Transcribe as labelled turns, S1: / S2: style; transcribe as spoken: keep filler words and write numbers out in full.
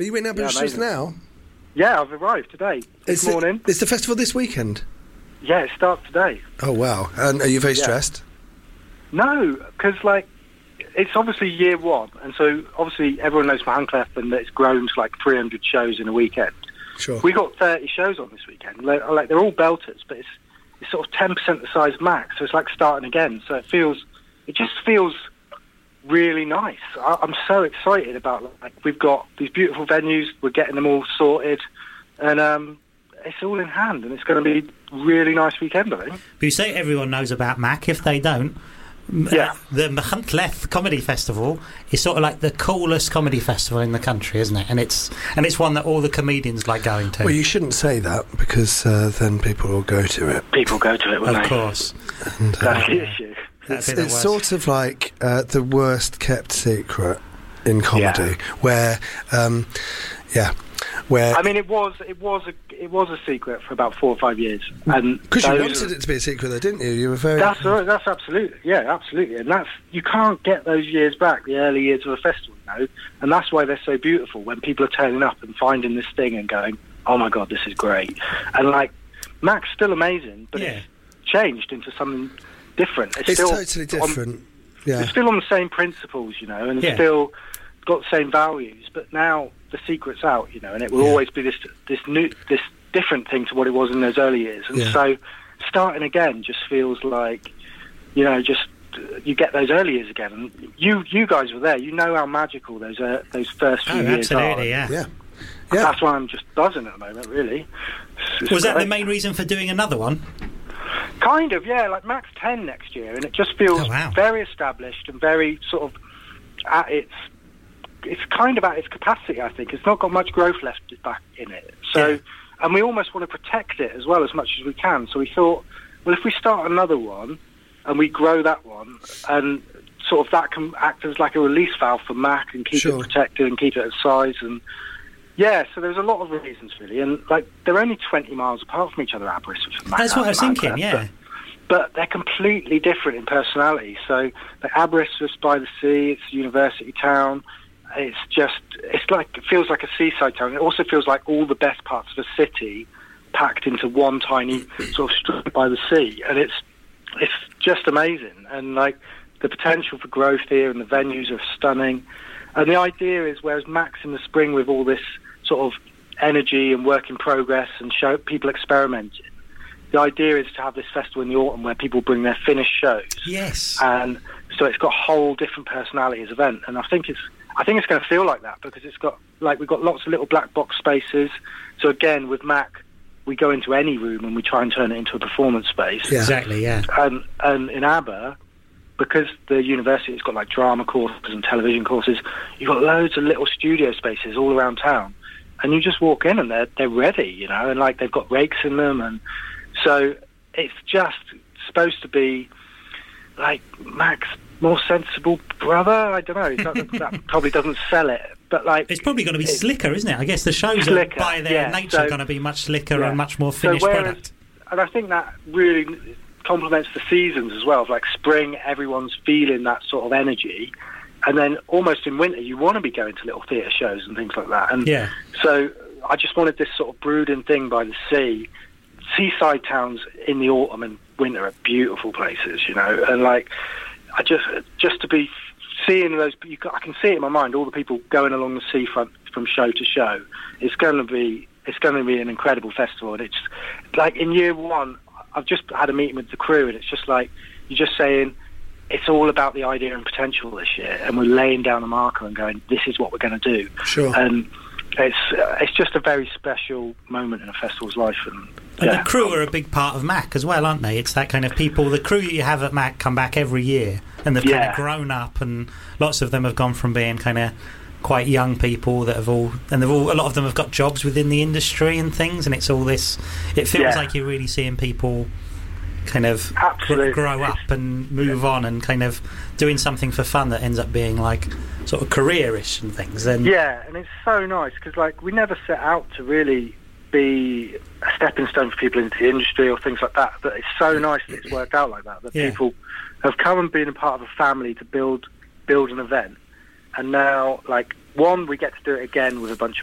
S1: Are you in Aberystwyth
S2: yeah,
S1: now?
S2: Yeah, I've arrived today, this
S1: is
S2: morning.
S1: It, is the festival this weekend?
S2: Yeah, it starts today.
S1: Oh, wow. And are you very
S2: yeah.
S1: stressed?
S2: No, because, like, it's obviously year one, and so obviously everyone knows Machynlleth and that it's grown to, like, three hundred shows in a weekend.
S1: Sure.
S2: We got thirty shows on this weekend. Like, like they're all belters, but it's it's sort of ten percent the size of Mac, so it's like starting again. So it feels, it just feels really nice. I, I'm so excited about, like, we've got these beautiful venues, we're getting them all sorted, and um, it's all in hand, and it's going to be a really nice weekend, I think.
S3: But you say everyone knows about Mac. If they don't,
S2: yeah.
S3: uh, the Machynlleth Comedy Festival is sort of like the coolest comedy festival in the country, isn't it? And it's and it's one that all the comedians like going to.
S1: Well, you shouldn't say that, because uh, then people will go to it.
S2: People go to it, won't
S3: Of
S2: they?
S3: course.
S1: And, uh,
S2: That's the issue.
S1: It's,
S3: That'd be the
S1: it's
S3: worst.
S1: sort of like uh, the worst kept secret in comedy,
S2: Yeah.
S1: where, um, yeah, where
S2: I mean, it was it was a it was a secret for about four or five years, and
S1: because you
S2: those
S1: wanted
S2: are-
S1: it to be a secret, though, didn't you? You were very.
S2: That's right. That's absolutely, yeah, absolutely, and that's you can't get those years back, the early years of a festival, you know, and that's why they're so beautiful when people are turning up and finding this thing and going, oh my god, this is great, and like Mac's still amazing, but
S3: Yeah.
S2: it's changed into something different. It's,
S1: It's
S2: still
S1: totally different.
S2: On,
S1: yeah.
S2: It's still on the same principles, you know, and it's
S3: Yeah.
S2: still got the same values, but now the secret's out, you know, and it will
S1: Yeah.
S2: always be this this new this different thing to what it was in those early years, and
S1: Yeah.
S2: so starting again just feels like, you know, just uh, you get those early years again, and you you guys were there, you know how magical those uh, those first few
S3: Oh,
S2: years are.
S3: absolutely, yeah.
S1: Yeah. Yeah.
S2: That's why I'm just buzzing at the moment, really. It's- it's
S3: Was that the
S2: great.
S3: main reason for doing another one?
S2: Kind of, yeah, like Mac's ten next year, and it just feels
S3: Oh, wow.
S2: very established and very sort of at its, it's kind of at its capacity, I think. It's not got much growth left back in it. So,
S3: Yeah.
S2: and we almost want to protect it as well as much as we can. So we thought, well, if we start another one and we grow that one, and sort of that can act as like a release valve for Mac and keep
S1: Sure.
S2: it protected and keep it at size, and yeah, so there's a lot of reasons really, and like they're only twenty miles apart from each other, Aberystwyth and Mac.
S3: That's what I was
S2: and
S3: thinking,
S2: Machynlleth,
S3: yeah.
S2: But, but they're completely different in personality. So the Aberystwyth's by the sea, it's a university town. It's just, it's like, it feels like a seaside town. It also feels like all the best parts of a city packed into one tiny sort of strip by the sea, and it's it's just amazing. And like the potential for growth here, and the venues are stunning. And the idea is, whereas Mac's in the spring with all this sort of energy and work in progress and show people experimenting, the idea is to have this festival in the autumn where people bring their finished shows.
S3: Yes.
S2: And so it's got a whole different personality as an event, and I think it's I think it's going to feel like that, because it's got, like, we've got lots of little black box spaces. So again, with Mac, we go into any room and we try and turn it into a performance space.
S1: Yeah.
S3: Exactly, yeah.
S2: And and in Aber, because the university's got like drama courses and television courses, you've got loads of little studio spaces all around town, and you just walk in and they're they're ready, you know, and like they've got rakes in them, and so it's just supposed to be like Mac's more sensible brother. I don't know. That, that probably doesn't sell it, but like
S3: It's probably going to be
S2: it's
S3: slicker, isn't it? I guess the shows
S2: slicker,
S3: are, by their
S2: yeah.
S3: nature,
S2: So-
S3: going to be much slicker
S2: yeah.
S3: and much more
S2: So
S3: finished
S2: whereas-
S3: product.
S2: And I think that really complements the seasons as well. Like spring, everyone's feeling that sort of energy, and then almost in winter, you want to be going to little theatre shows and things like that. And
S3: Yeah.
S2: so I just wanted this sort of brooding thing by the sea. Seaside towns in the autumn and winter are beautiful places, you know. And like, I just just to be seeing those, you, ca- I can see it in my mind. All the people going along the seafront from show to show. It's going to be it's going to be an incredible festival. And it's like in year one, I've just had a meeting with the crew, and it's just like you're just saying, it's all about the idea and potential this year, and we're laying down a marker and going, this is what we're going to do.
S1: Sure.
S2: And it's uh, it's just a very special moment in a festival's life. And,
S3: And
S2: yeah.
S3: the crew are a big part of Mac as well, aren't they? It's that kind of people. The crew you have at Mac come back every year, and they've kind
S2: Yeah.
S3: of grown up, and lots of them have gone from being kind of quite young people that have all, and they've all, a lot of them have got jobs within the industry and things, and it's all this. It feels
S2: Yeah.
S3: like you're really seeing people kind of gr-
S2: Absolutely.
S3: grow up and move on, and kind of doing something for fun that ends up being like sort of careerish and things. And
S2: Yeah, and it's so nice because like we never set out to really be a stepping stone for people into the industry or things like that, but it's so nice that it's worked out like that, that
S3: Yeah.
S2: people have come and been a part of a family to build build an event, and now like one we get to do it again with a bunch of